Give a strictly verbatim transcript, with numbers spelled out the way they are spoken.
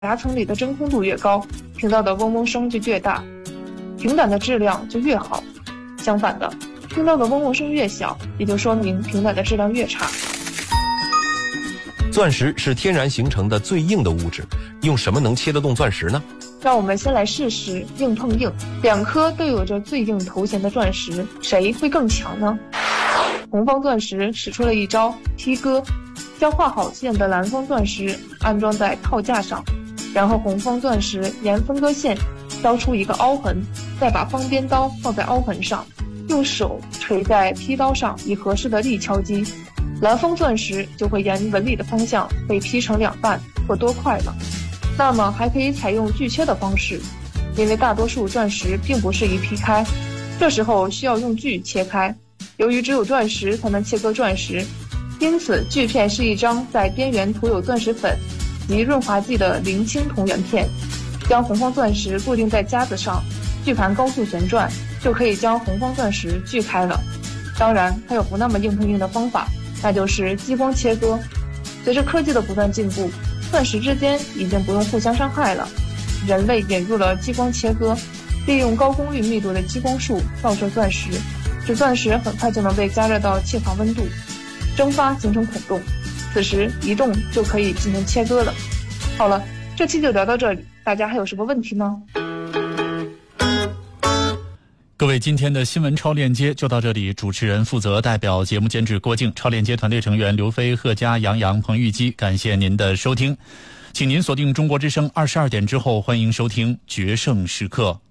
夹层里的真空度越高，听到的嗡嗡声就越大，平胆的质量就越好。相反的，听到的嗡嗡声越小，也就说明平胆的质量越差。 钻石是天然形成的最硬的物质，用什么能切得动钻石呢？ 让我们先来试试硬碰硬，两颗都有着最硬头衔的钻石，谁会更强呢？红方钻石使出了一招劈割，将画好线的蓝方钻石安装在套架上，然后红方钻石沿分割线刀出一个凹痕，再把方边刀放在凹痕上，用手捶在劈刀上，以合适的力敲击，蓝方钻石就会沿纹理的方向被劈成两半或多块了。那么还可以采用锯切的方式，因为大多数钻石并不适宜劈开，这时候需要用锯切开。由于只有钻石才能切割钻石，因此锯片是一张在边缘涂有钻石粉及润滑剂的零清铜圆片，将红方钻石固定在夹子上，锯盘高速旋转，就可以将红方钻石锯开了。当然还有不那么硬碰硬的方法，那就是激光切割。随着科技的不断进步，钻石之间已经不用互相伤害了，人类引入了激光切割，利用高功率密度的激光束照射钻石，使钻石很快就能被加热到切房温度，蒸发形成孔洞，此时移动就可以进行切割了。好了，这期就聊到这里，大家还有什么问题呢？ 各位，今天的新闻超链接就到这里，主持人负责代表节目监制郭靖，超链接团队成员刘飞、贺佳、杨洋、彭玉基，感谢您的收听，请您锁定中国之声二十二点之后，欢迎收听决胜时刻。